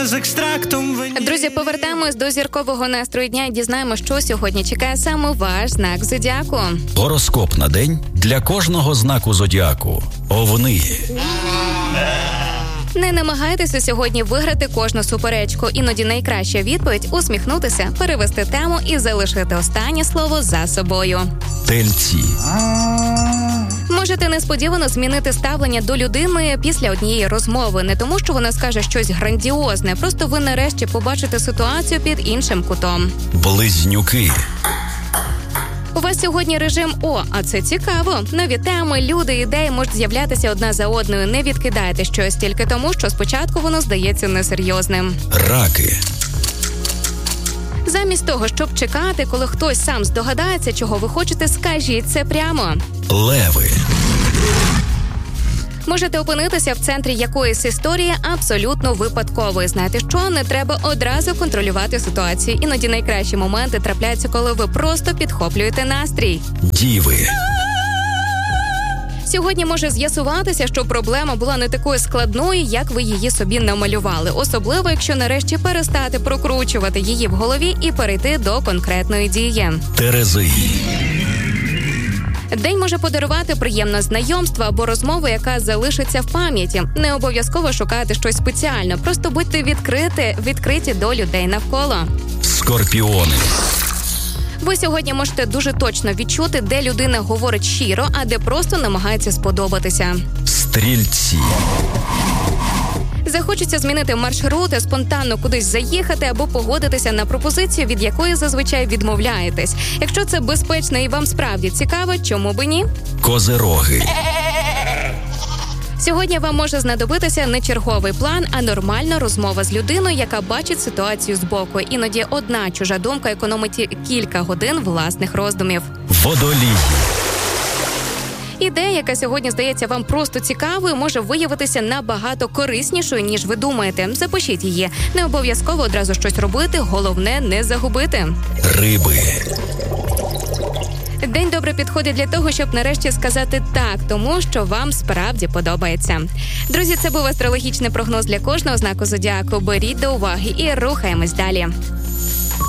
з екстрактом ванілі. Друзі, повертаємось до зіркового настрою дня і дізнаємо, що сьогодні чекає саме ваш знак зодіаку. Гороскоп на день для кожного знаку зодіаку. Овни. Не намагайтеся сьогодні виграти кожну суперечку. Іноді найкраща відповідь – усміхнутися, перевести тему і залишити останнє слово за собою. Тельці. Можете несподівано змінити ставлення до людини після однієї розмови. Не тому, що вона скаже щось грандіозне, просто ви нарешті побачите ситуацію під іншим кутом. Близнюки. У вас сьогодні режим О, а це цікаво. Нові теми, люди, ідеї можуть з'являтися одна за одною. Не відкидайте щось тільки тому, що спочатку воно здається несерйозним. Раки. Замість того, щоб чекати, коли хтось сам здогадається, чого ви хочете, скажіть це прямо. Леви. Можете опинитися в центрі якоїсь історії абсолютно випадкової. Знаєте що? Не треба одразу контролювати ситуацію. Іноді найкращі моменти трапляються, коли ви просто підхоплюєте настрій. Діви. Сьогодні може з'ясуватися, що проблема була не такою складною, як ви її собі намалювали. Особливо, якщо нарешті перестати прокручувати її в голові і перейти до конкретної дії. Терези. День може подарувати приємне знайомство або розмову, яка залишиться в пам'яті. Не обов'язково шукати щось спеціально, просто будьте відкриті до людей навколо. Скорпіони. Ви сьогодні можете дуже точно відчути, де людина говорить щиро, а де просто намагається сподобатися. Стрільці. Захочеться змінити маршрути, спонтанно кудись заїхати або погодитися на пропозицію, від якої зазвичай відмовляєтесь. Якщо це безпечно і вам справді цікаво, чому би ні? Козироги. Сьогодні вам може знадобитися не черговий план, а нормальна розмова з людиною, яка бачить ситуацію збоку. Іноді одна чужа думка економить кілька годин власних роздумів. Водолії. Ідея, яка сьогодні здається вам просто цікавою, може виявитися набагато кориснішою, ніж ви думаєте. Запишіть її. Не обов'язково одразу щось робити, головне не загубити. Риби. День добре підходить для того, щоб нарешті сказати «так», тому що вам справді подобається. Друзі, це був астрологічний прогноз для кожного знаку зодіаку. Беріть до уваги і рухаємось далі.